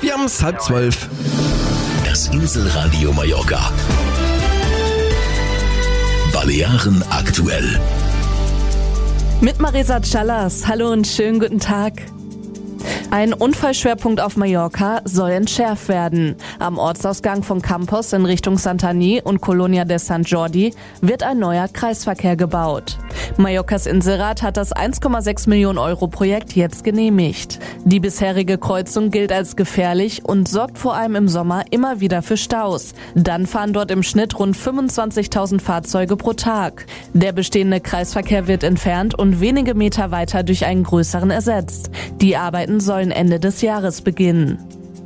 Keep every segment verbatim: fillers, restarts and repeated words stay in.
Wir haben es halb zwölf. Das Inselradio Mallorca. Balearen aktuell. Mit Marisa Callas. Hallo und schönen guten Tag. Ein Unfallschwerpunkt auf Mallorca soll entschärft werden. Am Ortsausgang von Campos in Richtung Santani und Colonia de Sant Jordi wird ein neuer Kreisverkehr gebaut. Mallorcas Inselrat hat das eins Komma sechs Millionen Euro Projekt jetzt genehmigt. Die bisherige Kreuzung gilt als gefährlich und sorgt vor allem im Sommer immer wieder für Staus. Dann fahren dort im Schnitt rund fünfundzwanzigtausend Fahrzeuge pro Tag. Der bestehende Kreisverkehr wird entfernt und wenige Meter weiter durch einen größeren ersetzt. Die Arbeiten sollen Ende des Jahres beginnen.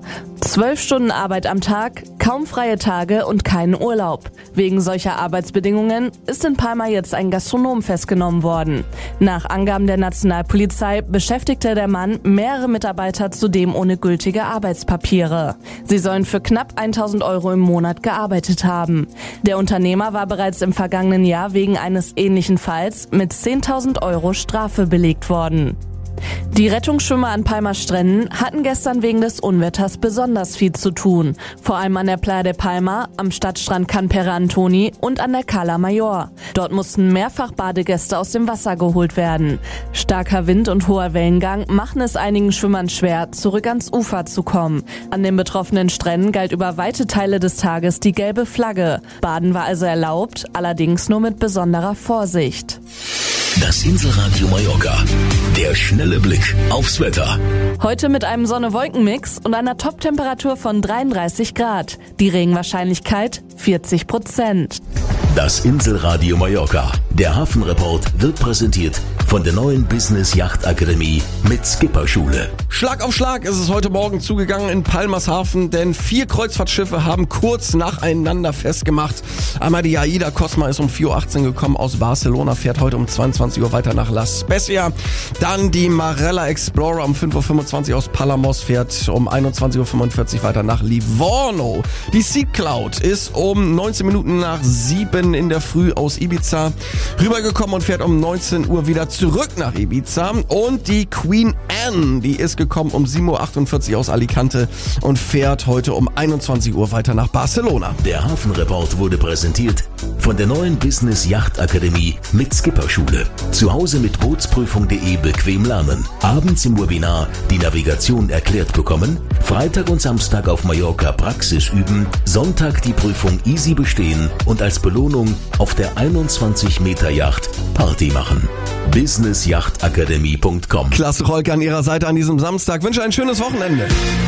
Zwölf Stunden Arbeit am Tag, kaum freie Tage und keinen Urlaub. Wegen solcher Arbeitsbedingungen ist in Palma jetzt ein Gastronom festgenommen worden. Nach Angaben der Nationalpolizei beschäftigte der Mann mehrere Mitarbeiter zudem ohne gültige Arbeitspapiere. Sie sollen für knapp eintausend Euro im Monat gearbeitet haben. Der Unternehmer war bereits im vergangenen Jahr wegen eines ähnlichen Falls mit zehntausend Euro Strafe belegt worden. Die Rettungsschwimmer an Palmas Stränden hatten gestern wegen des Unwetters besonders viel zu tun. Vor allem an der Playa de Palma, am Stadtstrand Can Pere Antoni und an der Cala Mayor. Dort mussten mehrfach Badegäste aus dem Wasser geholt werden. Starker Wind und hoher Wellengang machen es einigen Schwimmern schwer, zurück ans Ufer zu kommen. An den betroffenen Stränden galt über weite Teile des Tages die gelbe Flagge. Baden war also erlaubt, allerdings nur mit besonderer Vorsicht. Das Inselradio Mallorca. Der schnelle Blick aufs Wetter. Heute mit einem Sonne-Wolken-Mix und einer Top-Temperatur von dreiunddreißig Grad. Die Regenwahrscheinlichkeit vierzig Prozent. Das Inselradio Mallorca. Der Hafenreport wird präsentiert von der neuen Business Yacht Akademie mit Skipperschule. Schlag auf Schlag ist es heute Morgen zugegangen in Palmas Hafen, denn vier Kreuzfahrtschiffe haben kurz nacheinander festgemacht. Einmal die AIDA Cosma ist um vier Uhr achtzehn gekommen aus Barcelona, fährt heute um zweiundzwanzig Uhr weiter nach La Spezia. Dann die Marella Explorer um fünf Uhr fünfundzwanzig aus Palamos, fährt um einundzwanzig Uhr fünfundvierzig weiter nach Livorno. Die Sea Cloud ist um neunzehn Minuten nach sieben in der Früh aus Ibiza rübergekommen und fährt um neunzehn Uhr wieder zurück nach Ibiza. Und die Queen Anne, die ist gekommen um sieben Uhr achtundvierzig aus Alicante und fährt heute um einundzwanzig Uhr weiter nach Barcelona. Der Hafenreport wurde präsentiert von der neuen Business Yacht Akademie mit Skipperschule. Zu Hause mit Bootsprüfung punkt de bequem lernen. Abends im Webinar die Navigation erklärt bekommen. Freitag und Samstag auf Mallorca Praxis üben. Sonntag die Prüfung easy bestehen und als Belohnung auf der einundzwanzig Meter Yacht Party machen. business yacht akademie punkt com. Klasse Rolke an Ihrer Seite an diesem Samstag. Wünsche ein schönes Wochenende.